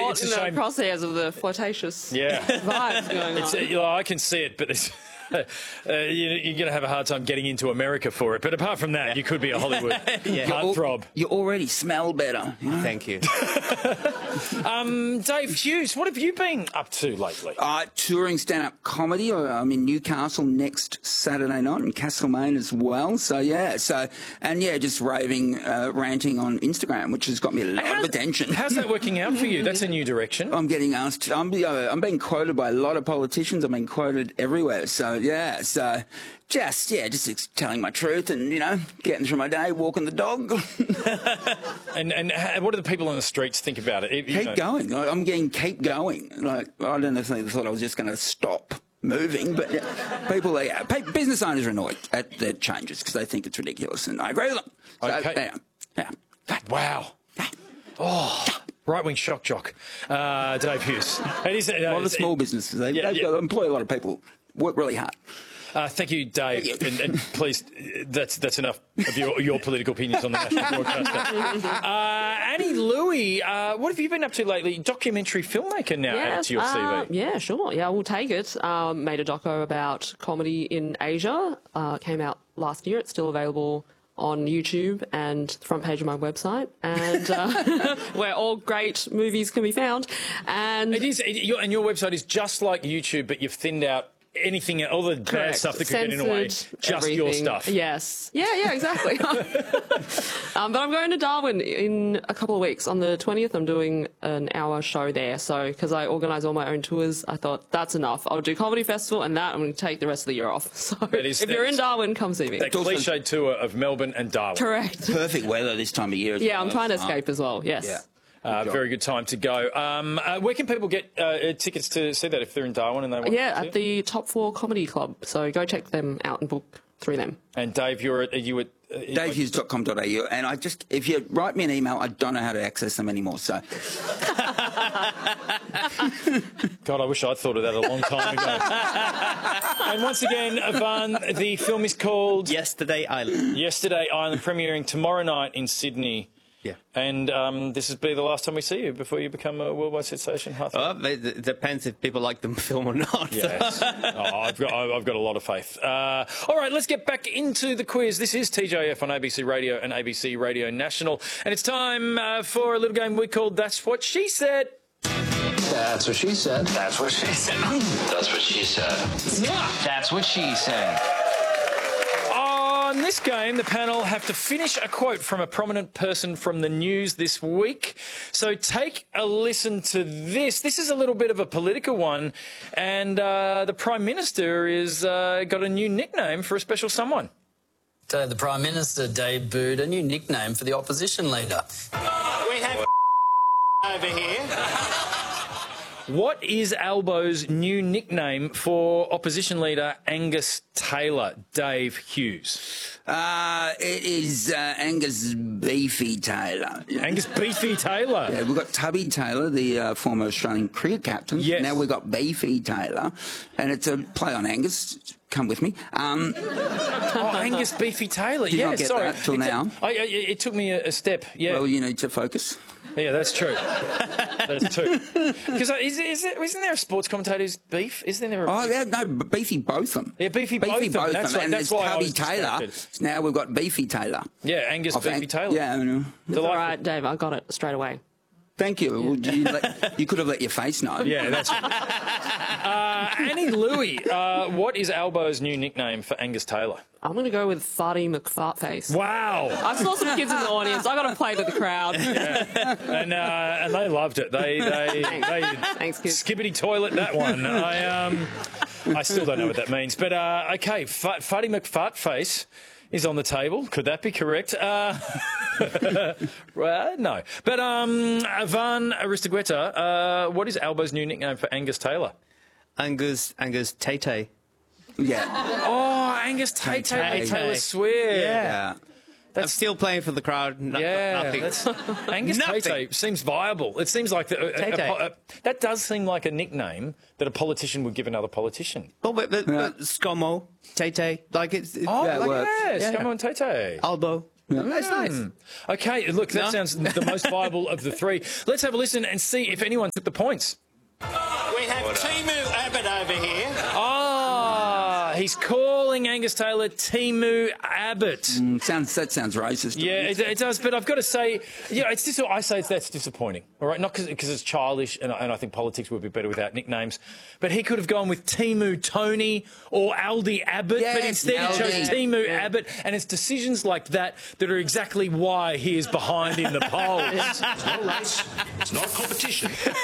caught in the shame. crosshairs of the flirtatious vibes going on. I can see it, but it's, you're going to have a hard time getting into America for it. But apart from that, you could be a Hollywood heartthrob. You already smell better. You know? Thank you. Dave Hughes, what have you been up to lately? Touring stand-up comedy. I'm in Newcastle next Saturday night, in Castlemaine as well. So just raving, ranting on Instagram, which has got me a lot of attention. How's that working out for you? That's a new direction. I'm getting asked. I'm being quoted by a lot of politicians. I'm being quoted everywhere. So just telling my truth and getting through my day, walking the dog. and what do the people on the streets think about it? Keep going. I'm getting keep going. Like, I don't know if they thought I was just going to stop moving, but business owners are annoyed at the changes because they think it's ridiculous, and I agree with them. Okay. Wow. Oh. Right-wing shock jock, Dave Hughes. It is, a lot of small businesses. They employ a lot of people, work really hard. Thank you, Dave. And please, that's enough of your political opinions on the national broadcaster. Annie Louie, what have you been up to lately? Documentary filmmaker now added to your CV. Yeah, sure. Yeah, we'll take it. Made a doco about comedy in Asia. Came out last year. It's still available on YouTube and the front page of my website, and where all great movies can be found. And it is, and your website is just like YouTube, but you've thinned out anything, all the bad stuff that could get in the way, just everything. Your stuff. Yes. Yeah, exactly. But I'm going to Darwin in a couple of weeks. On the 20th, I'm doing an hour show there. So, because I organise all my own tours, I thought, that's enough. I'll do Comedy Festival and that, I'm going to take the rest of the year off. So, if you're in Darwin, come see me. That cliched tour of Melbourne and Darwin. Correct. Perfect weather this time of year. Yeah, I'm trying to escape as well, yes. Yeah. Very good time to go. Where can people get tickets to see that if they're in Darwin and they want to see it? At the Top 4 Comedy Club. So go check them out and book through them. And Dave, you at davehughes.com.au, and if you write me an email, I don't know how to access them anymore. So, God, I wish I'd thought of that a long time ago. And once again, Ivan, the film is called Yesterday Island. Yesterday Island, premiering tomorrow night in Sydney. Yeah. And this will be the last time we see you before you become a worldwide sensation. Well, it depends if people like the film or not. Yes. I've got a lot of faith. All right, let's get back into the quiz. This is TJF on ABC Radio and ABC Radio National. And it's time for a little game we called That's What She Said. That's what she said. That's what she said. That's what she said. That's what she said. On this game, the panel have to finish a quote from a prominent person from the news this week. So take a listen to this. This is a little bit of a political one, and the Prime Minister is got a new nickname for a special someone. So the Prime Minister debuted a new nickname for the opposition leader. We have over here. What is Albo's new nickname for opposition leader Angus Taylor? Dave Hughes. It is Angus Beefy Taylor. Angus Beefy Taylor. Yeah, we've got Tubby Taylor, the former Australian cricket captain. Yes. Now we've got Beefy Taylor, and it's a play on Angus. Come with me. Angus Beefy Taylor. Did you not get that till now? It took me a step. Yeah. Well, you need to focus. Yeah, that's true. That's true. Because isn't there a sports commentator's beef? Isn't there? Beefy both of them. Yeah, Beefy both of them. That's right. And that's there's why Tubby Taylor. So now we've got Beefy Taylor. Yeah, Angus Beefy Taylor. Yeah, I know. It's all right, Dave. I got it straight away. Thank you. Well, you could have let your face know. Yeah, that's Annie Louie, what is Albo's new nickname for Angus Taylor? I'm going to go with Farty McFartface. Wow. I saw some kids in the audience. I got to play to the crowd. Yeah. And they loved it. They Thanks, kids. Skibbity toilet that one. I still don't know what that means. But, okay, Farty McFartface is on the table. Could that be correct? Well, no. But Ivan Aristogueta, what is Albo's new nickname for Angus Taylor? Angus Tay-Tay. Yeah. Oh, Angus Tay-Tay, Taylor Swift. Yeah. I'm still playing for the crowd. Nothing. Angus Tay-Tay seems viable. It seems like that does seem like a nickname that a politician would give another politician. Well, but ScoMo, Tay-Tay, like it's Scummo and Tay-Tay. Albo. That's nice. Okay, look, that sounds the most viable of the three. Let's have a listen and see if anyone took the points. We have Timu Abbott over here. He's calling Angus Taylor Timu Abbott. That sounds racist. Yeah, it does. But I've got to say, yeah, I say that's disappointing. All right, not because it's childish, and I think politics would be better without nicknames. But he could have gone with Timu Tony or Aldi Abbott, but instead he chose Timu Abbott. And it's decisions like that that are exactly why he is behind in the polls. It's no race. It's not competition.